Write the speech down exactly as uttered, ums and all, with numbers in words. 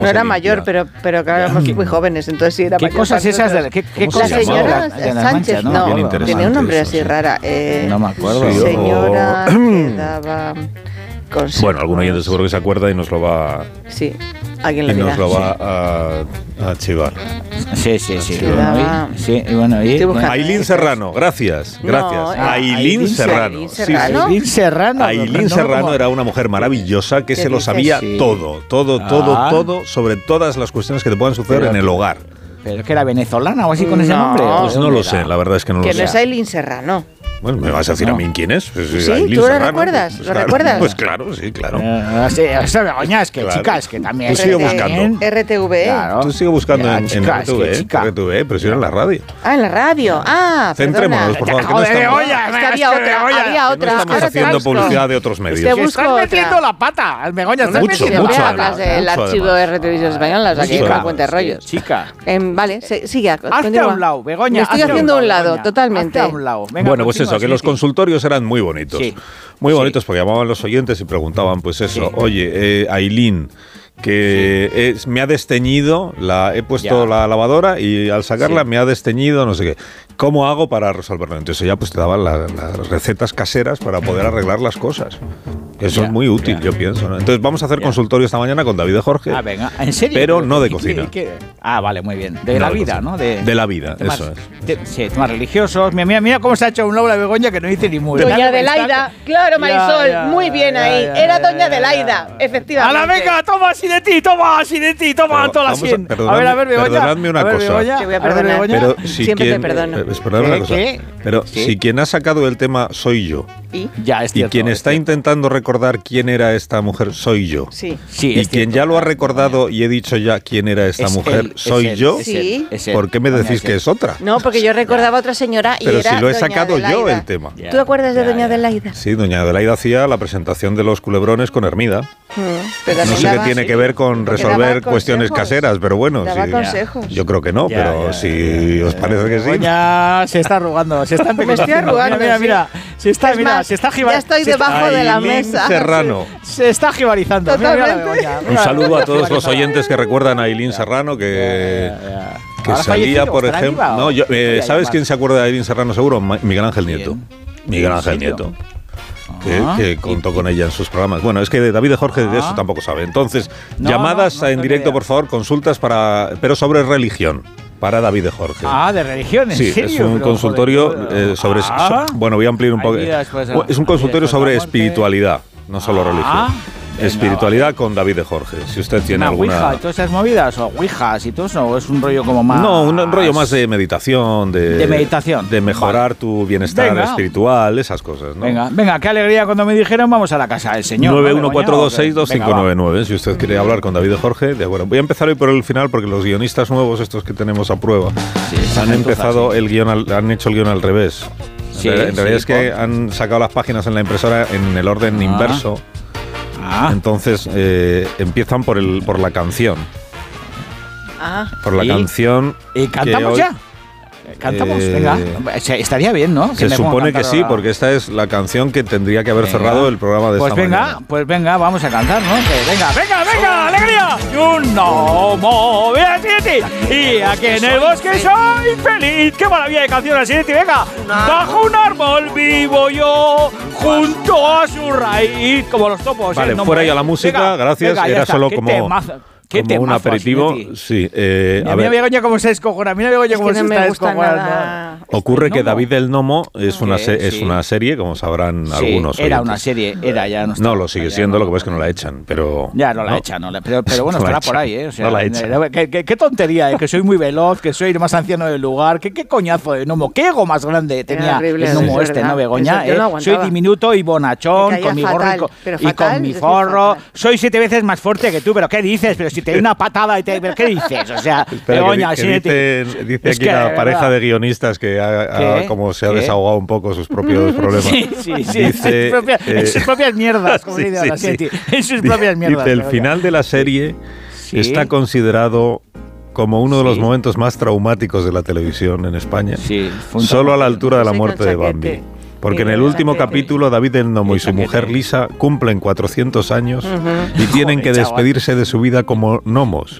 No era mayor, pero, pero claro, éramos muy jóvenes, entonces sí era ¿Qué mayor. cosas esas? De, ¿qué, qué La señora de las Sánchez, manchas, no, tenía un nombre eso, así sí. rara. Eh, No me acuerdo. Sí, señora o- que daba consejos. Bueno, algún oyente seguro que se acuerda y nos lo va, Sí, alguien lo y dirá. nos lo va a, a chivar. Sí, sí, sí. Sí, Bueno, daba- y, sí, y bueno, y, Estoy buscando. Ailín Serrano, gracias, No, gracias. eh, Ailín Ailín Serrano. Ailín Sí, Serrano. sí. Ailín Serrano. Ailín no, Serrano como- era una mujer maravillosa que ¿Qué se lo dices? sabía Sí. todo, todo, todo, Ah. todo sobre todas las cuestiones que te puedan suceder Pero- en el hogar. ¿Pero que era venezolana o así con ese No. nombre? Pues no lo sé, la verdad es que no Que lo no sé. es Ailín Serrano. Bueno, ¿me vas a decir No. a mí quién es? Pues, Sí, Ailín ¿tú lo Serrano, recuerdas? pues ¿Lo claro, recuerdas? Pues claro, sí, claro. Eh, sí, eso, Begoña, es que Claro. chicas, que también... Tú sigue R T, buscando. R T V E. Claro. Tú sigue buscando Ya, en, en chicas, R T V, que chica. R T V, pero si era en la radio. Ah, en la radio. Ah, Centrémonos, por favor, que no Joder, estamos, Begoña, Es que había es que otra, Begoña, había que otra. no estamos Ahora te haciendo busco. publicidad de otros Te medios. busco Estás otra. metiendo la pata, Begoña, estás Mucho, metiendo Siempre mucho, la hablas además, del mucho, archivo además. R Televisión Española, o sea que Mucho, no me además, cuentes rollos. Chica. Em, vale, se- sigue. Hazte continúa. a un lado, Begoña. Me estoy hazte a haciendo a un lado, Begoña. totalmente. Hazte a un lado. Venga, Bueno, pues continúa, eso, que los Siti. consultorios eran muy bonitos. Sí. Muy Sí. bonitos porque llamaban los oyentes y preguntaban, pues eso, Sí. oye, eh, Ailín, que es- me ha desteñido, la, he puesto Ya. la lavadora y al sacarla Sí. me ha desteñido, no sé qué. ¿Cómo hago para resolverlo? Entonces ya pues te daban la- las recetas caseras para poder arreglar las cosas. Eso Ya, es muy útil, ya. yo pienso, ¿no? Entonces vamos a hacer Ya. consultorio esta mañana con David de Jorge. Ah, venga, ¿en serio? Pero no de ¿qué- cocina. qué- qué? Ah, vale, muy bien. De No la de vida, cocina. ¿no? De, De la vida, temas- eso te- sí, temas religiosos. Mira, mira, mira cómo se ha hecho un lado la Begoña que no dice ni muy. Doña Está- Adelaida, claro, Marisol, Ya, ya, muy bien ya, ahí. ya, Era ya, Doña ya, Adelaida, ya. efectivamente. ¡Hala, venga! ¡Toma así de ti! ¡Toma así de ti! ¡Toma Pero toda la vamos a- cien! perdonadme- A ver, a ver, Begoña. perdonadme una A ver, cosa. Begoña, Te voy a ver, perdonar. Begoña. Pero si Siempre quien, te perdono. eh, perdóname una ¿Qué? cosa. ¿Qué? Pero Sí. si quien ha sacado el tema soy yo ¿Y? Ya, es y cierto. quien es está cierto. intentando recordar quién era esta mujer soy yo. Sí. Sí, y es quien cierto. ya lo ha recordado y he dicho ya quién era esta Es mujer él, es soy él, yo. es Sí. él, es él. ¿Por qué me Doña, decís es que él. es otra? No, porque yo recordaba a otra señora y Pero era si lo he Doña sacado yo Adelaida. el tema. Ya, ¿Tú te acuerdas de ya, Doña ya. Adelaida? Sí, doña Adelaida hacía la presentación de los culebrones con Hermida. Mm, pero No también sé qué daba- tiene que ver con porque resolver daba cuestiones consejos. caseras, pero bueno, Daba sí. consejos. Yo creo que no, Ya, pero ya, si ya, os ya. parece que sí. Begoña se está arrugando, se está Me estoy empequeñeciendo. arrugando, Mira, sí. mira, mira. Se está, Es mira, más, se está ya jibar- estoy se está- debajo de la Ailín mesa. Serrano. Se está jibarizando. Mira, mira la Totalmente. Begoña, Un mira la saludo a Begoña todos los jibarizada. oyentes que recuerdan a Ailín Serrano, que, Ya, ya, ya. que ¿Ahora salía, fallecido? por ¿Estará ejemplo... viva o- No, yo, eh, Ya, ¿sabes ya, quién va. se acuerda de Ailín Serrano seguro? Ma- Miguel Ángel ¿Quién? Nieto. Miguel ¿En Ángel serio? Nieto. Que, Ah. que contó con ella en sus programas. Bueno, es que de David de Jorge de Ah. eso tampoco sabe. Entonces, No, llamadas no, no en tengo directo, idea. por favor, consultas para, pero sobre religión, para David de Jorge. Ah, de religión, ¿en Sí, serio? es un Pero, consultorio joder, eh, sobre... ah. so- bueno, voy a ampliar un Hay poco. vida después de- Es un hay consultorio vida después de sobre la muerte. espiritualidad, no solo Ah, religión. venga, Espiritualidad vale. con David de Jorge. Si usted tiene ¿Una alguna... ouija y todas esas movidas? ¿O ouijas y todo eso? ¿O es un rollo como más...? No, un rollo más de meditación, de, De meditación. de mejorar tu bienestar Venga. espiritual, esas cosas, ¿no? Venga, venga, qué alegría cuando me dijeron vamos a la casa del señor. nueve ¿no, uno Begoña? cuatro dos seis dos Venga, cinco va. nueve nueve. Si usted quiere hablar con David de Jorge, de acuerdo. Voy a empezar hoy por el final porque los guionistas nuevos, estos que tenemos a prueba, Sí, esa han gentuza, empezado sí. el guión, al- han hecho el guión al revés. Sí, en realidad sí, es que por- han sacado las páginas en la impresora en el orden Ah. inverso. Ah, Entonces eh, empiezan por el por la canción, Ah, por la ¿Y? canción. ¿y que cantamos hoy- ya? ¿Cantamos? Eh, Venga. Se- Estaría bien, ¿no? Se me ponga a supone que cantar sí, ahora. porque esta es la canción que tendría que haber Venga. cerrado el programa de Pues esta venga, mañana. pues venga, vamos a cantar, ¿no? Que venga, venga, venga, alegría. Y un no Beatriz. Y aquí en el bosque soy feliz. Qué maravilla de canción así, venga. Bajo un árbol vivo yo, junto a su raíz, como los topos. Vale, ¿eh? No, fuera ya eh. la música, Venga, gracias. venga, ya Era está. solo Qué como, temazo, qué como un temazo, aperitivo. Asinetti. Sí, eh, Mira, a mira ver. Begoña cómo se descojona, mira Begoña es cómo que se no está me gusta descojonando. nada. Ocurre Este que gnomo. David del Nomo es una, Sí, se- es sí. una serie, como sabrán Sí, algunos. era oyentes. una serie, era ya no está. No, lo sigue Ya siendo, no. lo que pasa es que no la echan, pero... Ya no la echan, no la- pero, pero bueno, No la estará echan, por ahí, ¿eh? O sea, no la echan. eh, qué, qué- qué tontería, ¿eh? Que soy muy veloz, que soy el más anciano del lugar, qué, qué coñazo de gnomo, qué ego más grande tenía horrible, el gnomo es este, verdad. ¿no, Begoña? Eso yo ¿eh? no Soy aguantaba. diminuto y bonachón, Me caía con mi gorro y fatal, con, pero y con fatal, mi es decir, forro. fatal. Soy siete veces más fuerte que tú, pero ¿qué dices? Pero si te doy una patada y te... ¿Pero qué dices? O sea, Espera, Begoña, que, di- sí, que te- dice, dice es aquí que, la de pareja verdad. de guionistas que ha, ha- ¿Qué? como se ha ¿Qué? desahogado un poco sus propios problemas. Sí, sí, sí, Dice, en, sus propias, en eh, sus propias mierdas, como sí, dice sí, la sí. Seti, en sus Dice- propias mierdas. Dice, el Begoña. final de la serie Sí. está considerado como uno de los Sí. momentos más traumáticos de la televisión en España. Sí, fue un Solo a la trauma. altura de la Sí, muerte con de chaquete. Bambi. Porque Sí, en el último fíjate. capítulo David el Gnomo y Qué su mujer chaquete. Lisa cumplen cuatrocientos años Ujú. y tienen Joder, que chaval. despedirse de su vida como gnomos.